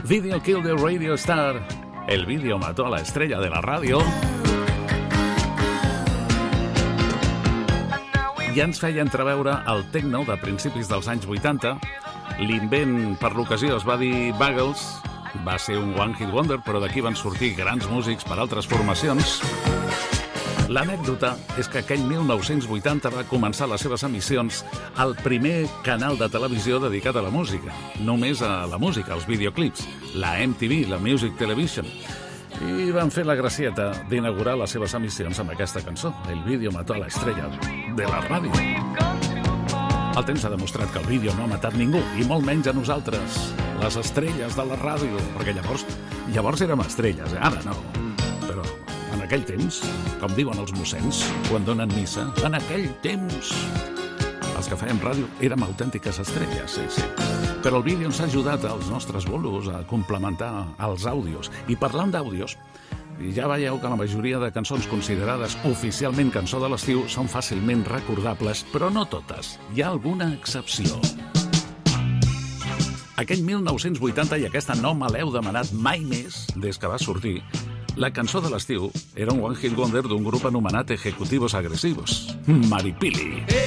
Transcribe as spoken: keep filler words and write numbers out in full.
Video Kill the Radio Star. El vídeo mató a la estrella de la ràdio. Ja ens feia entreveure el techno de principis dels anys vuitanta. L'invent per l'ocasió es va dir Buggles. Va ser un one hit wonder, però d'aquí van sortir grans músics per altres formacions. L'anècdota és que aquell mil nou-cents vuitanta va començar les seves emissions al primer canal de televisió dedicat a la música. Només a la música, als videoclips. La M T V, la Music Television. I van fer la gracieta d'inaugurar les seves emissions amb aquesta cançó. El vídeo mató a la estrella de la ràdio. El temps ha demostrat que el vídeo no ha matat ningú, i molt menys a nosaltres, les estrelles de la ràdio, perquè llavors llavors érem estrelles, eh? Ara no. Però en aquell temps, com diuen els mossens quan donen missa, en aquell temps els que fèiem ràdio érem autèntiques estrelles, sí, sí. Però el vídeo ens ha ajudat als nostres bolos a complementar els àudios. I parlant d'àudios, ja veieu que la majoria de cançons considerades oficialment cançó de l'estiu són fàcilment recordables, però no totes. Hi ha alguna excepció. Aquell mil nou-cents vuitanta, i aquesta no me l'heu demanat mai més des que va sortir, la cançó de l'estiu era un one hit wonder d'un grup anomenat Ejecutivos Agresivos, Maripili.